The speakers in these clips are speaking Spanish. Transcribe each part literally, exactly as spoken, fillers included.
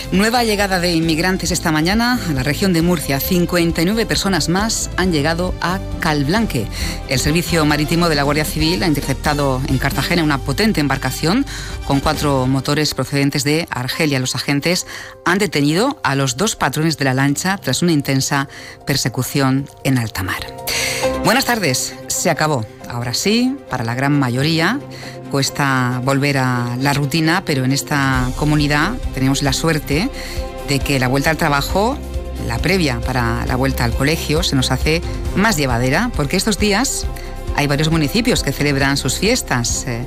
Nueva llegada de inmigrantes esta mañana a la región de Murcia. cincuenta y nueve personas más han llegado a Calblanque. El servicio marítimo de la Guardia Civil ha interceptado en Cartagena una potente embarcación con cuatro motores procedentes de Argelia. Los agentes han detenido a los dos patrones de la lancha tras una intensa persecución en alta mar. Buenas tardes. Se acabó. Ahora sí, para la gran mayoría, cuesta volver a la rutina, pero en esta comunidad tenemos la suerte de que la vuelta al trabajo, la previa para la vuelta al colegio, se nos hace más llevadera, porque estos días hay varios municipios que celebran sus fiestas. Eh,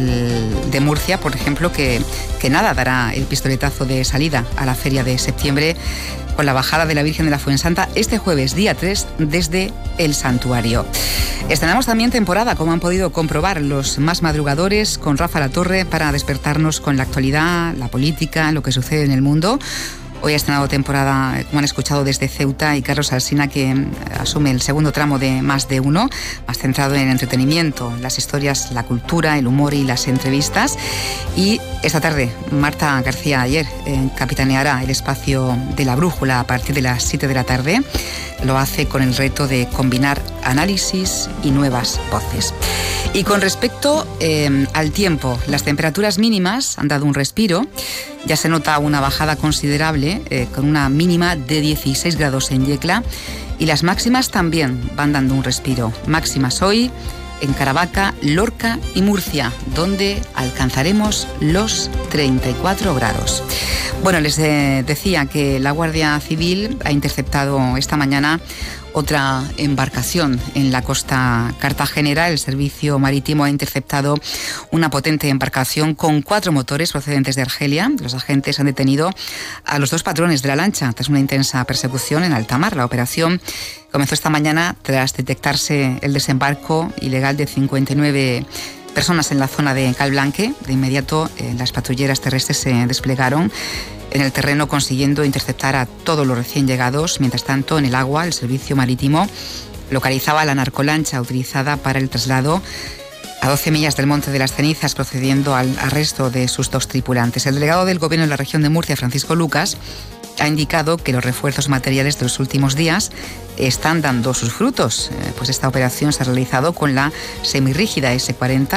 el de Murcia, por ejemplo, que, que nada dará el pistoletazo de salida a la feria de septiembre con la bajada de la Virgen de la Fuensanta este jueves, día tres, desde el santuario. Estrenamos también temporada, como han podido comprobar los más madrugadores, con Rafa La Torre para despertarnos con la actualidad, la política, lo que sucede en el mundo. Hoy ha estrenado temporada, como han escuchado, desde Ceuta, y Carlos Alsina, que asume el segundo tramo de Más de Uno, más centrado en el entretenimiento, las historias, la cultura, el humor y las entrevistas. Y esta tarde, Marta García Ayer eh, capitaneará el espacio de La Brújula a partir de las siete de la tarde. Lo hace con el reto de combinar análisis y nuevas voces. Y con respecto eh, al tiempo, las temperaturas mínimas han dado un respiro. Ya se nota una bajada considerable, eh, con una mínima de dieciséis grados en Yecla, y las máximas también van dando un respiro. Máximas hoy en Caravaca, Lorca y Murcia, donde alcanzaremos los treinta y cuatro grados. Bueno, les eh, decía que la Guardia Civil ha interceptado esta mañana otra embarcación en la costa cartagenera. El servicio marítimo ha interceptado una potente embarcación con cuatro motores procedentes de Argelia. Los agentes han detenido a los dos patrones de la lancha tras una intensa persecución en alta mar. La operación comenzó esta mañana tras detectarse el desembarco ilegal de cincuenta y nueve personas en la zona de Calblanque. De inmediato, eh, las patrulleras terrestres se desplegaron en el terreno, consiguiendo interceptar a todos los recién llegados. Mientras tanto, en el agua, el servicio marítimo localizaba la narcolancha utilizada para el traslado a doce millas del Monte de las Cenizas, procediendo al arresto de sus dos tripulantes. El delegado del Gobierno de la región de Murcia, Francisco Lucas, ha indicado que los refuerzos materiales de los últimos días están dando sus frutos. Eh, pues esta operación se ha realizado con la semirrígida ese cuarenta